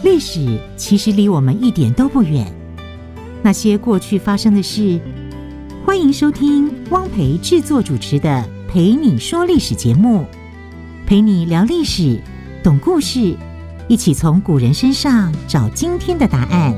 历史其实离我们一点都不远，那些过去发生的事，欢迎收听汪培制作主持的《陪你说历史》节目，陪你聊历史，懂故事，一起从古人身上找今天的答案。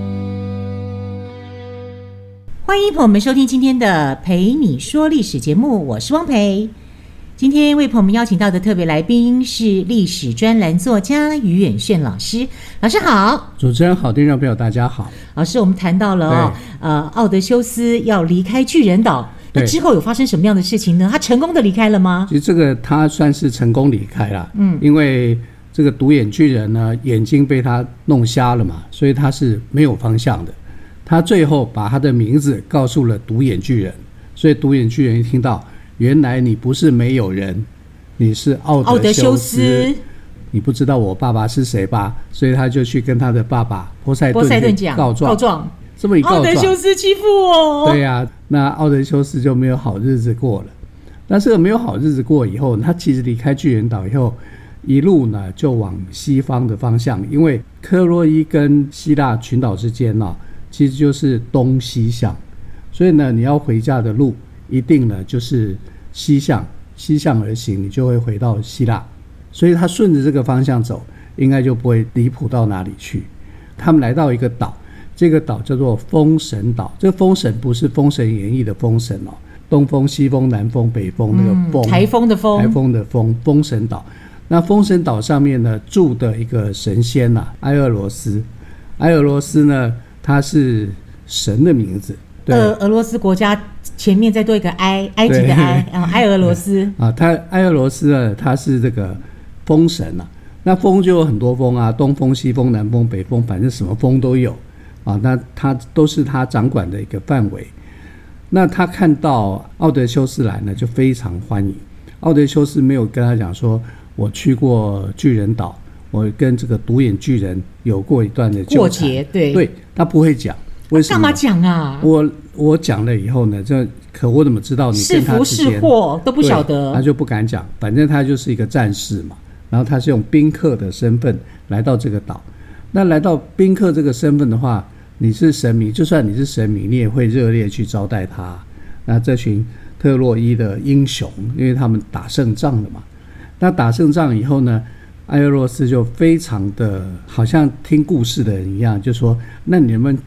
欢迎朋友们收听今天的《陪你说历史》节目，我是汪培。今天为朋友们邀请到的特别来宾是历史专栏作家于远炫老师。老师好。 主持人好，听众朋友大家好。 老师，我们谈到了奥德修斯要离开巨人岛，那之后有发生什么样的事情呢？他成功的离开了吗？ 其实这个他算是成功离开了，因为这个独眼巨人呢，眼睛被他弄瞎了嘛，所以他是没有方向的。他最后把他的名字告诉了独眼巨人，所以独眼巨人一听到，原来你不是没有人，你是奥德修斯，你不知道我爸爸是谁吧？所以他就去跟他的爸爸波塞顿讲告状，这么一告状，奥德修斯欺负我。 对呀，那奥德修斯就没有好日子过了。那这个没有好日子过以后，他其实离开巨人岛以后，一路呢就往西方的方向，因为克洛伊跟希腊群岛之间呢，其实就是东西向，所以呢，你要回家的路一定呢就是西向而行，你就会回到希腊。所以他顺着这个方向走，应该就不会离谱到哪里去。他们来到一个岛，这个岛叫做封神岛。这个封神不是《封神演义》的封神哦，东风、西风、南风、北风那个风， 台风的风， 封神岛。那封神岛上面呢住的一个神仙埃俄罗斯。埃俄罗斯呢，他是神的名字。对， 俄罗斯国家前面再多一个埃及的埃，埃俄罗斯埃俄罗斯呢，他是这个风神啊。那风就有很多风啊，东风、西风、南风、北风，反正什么风都有啊。那他都是他掌管的一个范围。那他看到奥德修斯来呢，就非常欢迎。奥德修斯没有跟他讲说，我去过巨人岛，我跟这个独眼巨人有过一段的纠缠过节，对，他不会讲。为什么？ 干嘛讲啊？ 我讲了以后呢，可我怎么知道你跟他之间是福是祸都不晓得？ 他就不敢讲，反正他就是一个战士嘛。然后他是用宾客的身份来到这个岛。那来到宾客这个身份的话，你是神明，就算你是神明，你也会热烈去招待他。那这群特洛伊的英雄，因为他们打胜仗了嘛。那打胜仗以后呢，埃俄罗斯就非常的好像听故事的人一样，就说那你们